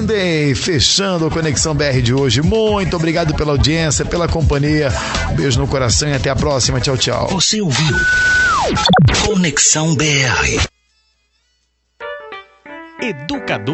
Green Day, fechando a Conexão BR de hoje. Muito obrigado pela audiência, pela companhia. Um beijo no coração e até a próxima. Tchau, tchau. Você ouviu Conexão BR. Educador